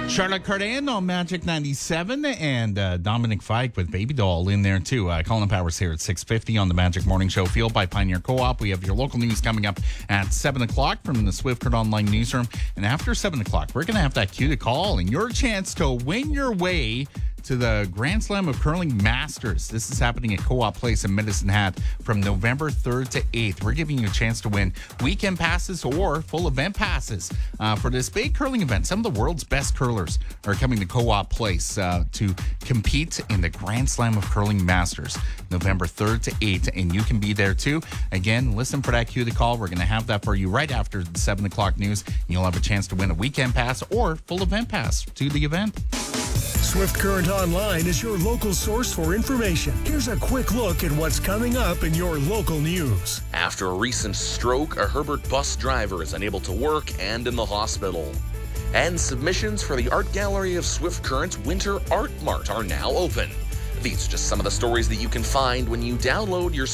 Charlotte Cardin on Magic 97 and Dominic Fike with Baby Doll in there too. Colin Powers here at 6:50 on the Magic Morning Show. Fueled by Pioneer Co-op. We have your local news coming up at 7 o'clock from the Swift Current Online newsroom. And after 7 o'clock, we're going to have that cue to call and your chance to win your way to the Grand Slam of Curling Masters. This is happening at Co-op Place in Medicine Hat from November 3rd to 8th. We're giving you a chance to win weekend passes or full event passes for this big curling event. Some of the world's best curlers are coming to Co-op Place to compete in the Grand Slam of Curling Masters, November 3rd to 8th, and you can be there too. Again, listen for that cue to call. We're going to have that for you right after the 7 o'clock news. You'll have a chance to win a weekend pass or full event pass to the event. Swift Current Online is your local source for information. Here's a quick look at what's coming up in your local news. After a recent stroke, a Herbert bus driver is unable to work and in the hospital. And submissions for the Art Gallery of Swift Current's Winter Art Mart are now open. These are just some of the stories that you can find when you download your